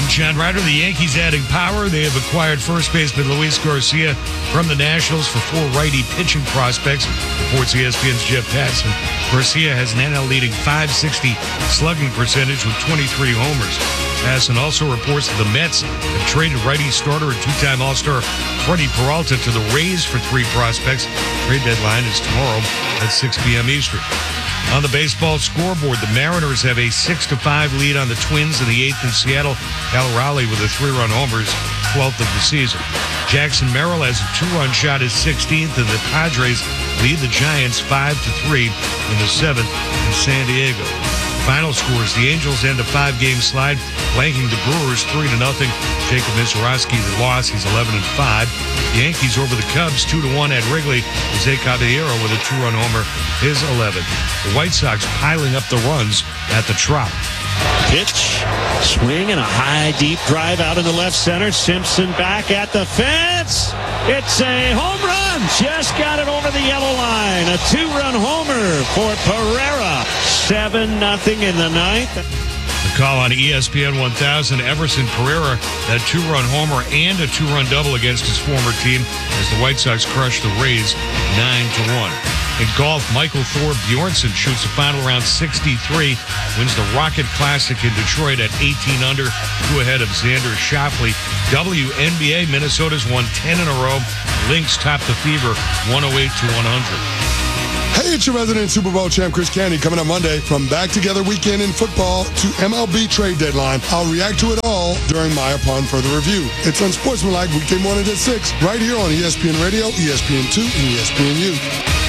John Ryder. The Yankees adding power. They have acquired first baseman Luis Garcia from the Nationals for 4 righty pitching prospects, reports ESPN's Jeff Passan. Garcia has an NL leading .560 slugging percentage with 23 homers. Passan also reports that the Mets have traded righty starter and 2-time All-Star Freddie Peralta to the Rays for 3 prospects. Trade deadline is tomorrow at 6 p.m. Eastern. On the baseball scoreboard, the Mariners have a 6-5 lead on the Twins in the 8th in Seattle. Cal Raleigh with a 3-run homers, 12th of the season. Jackson Merrill has a 2-run shot at 16th, and the Padres lead the Giants 5-3 in the 7th in San Diego. Final scores: the Angels end a 5-game slide, blanking the Brewers 3-0. Jacob Misiorowski, the loss, he's 11-5. The Yankees over the Cubs 2-1 at Wrigley. Jose Caballero with a 2-run homer, his 11th. The White Sox piling up the runs at the Trop. Pitch, swing, and a high, deep drive out into left center. Simpson back at the fence. It's a home run. Just got it over the yellow line. A 2-run homer for Pereira. 7-0 in the 9th. The call on ESPN 1000, Everson Pereira, that 2-run homer and a 2-run double against his former team as the White Sox crush the Rays 9-1. In golf, Michael Thor Bjornsson shoots the final round 63, wins the Rocket Classic in Detroit at 18 under, 2 ahead of Xander Schauffele. WNBA, Minnesota's won 10 in a row. Lynx top the Fever 108-100. Hey, it's your resident Super Bowl champ, Chris Candy, coming up Monday. From Back Together Weekend in football to MLB trade deadline, I'll react to it all during my Upon Further Review. It's Unsportsmanlike, weekday morning at 6, right here on ESPN Radio, ESPN2, and ESPNU.